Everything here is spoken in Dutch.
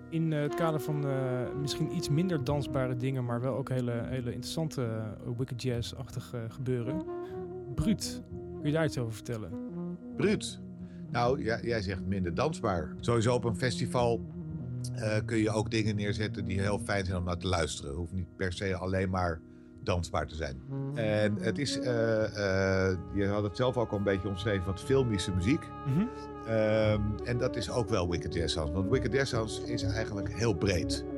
In het kader van misschien iets minder dansbare dingen, maar wel ook hele interessante wicked jazz-achtig gebeuren. Bruut, kun je daar iets over vertellen? Bruut. Nou, ja, jij zegt minder dansbaar. Sowieso op een festival kun je ook dingen neerzetten die heel fijn zijn om naar te luisteren. Het hoeft niet per se alleen maar dansbaar te zijn. En het is, je had het zelf ook al een beetje omschreven, wat filmische muziek. Mhm. En dat is ook wel wicked jazz dance. Want wicked jazz dance is eigenlijk heel breed.